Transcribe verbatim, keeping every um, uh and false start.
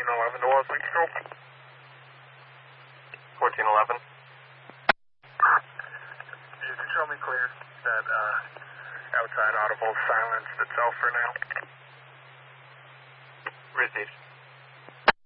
fourteen eleven to Wesley Control. fourteen eleven. You can show me clear that uh, outside audible silenced itself for now. Received.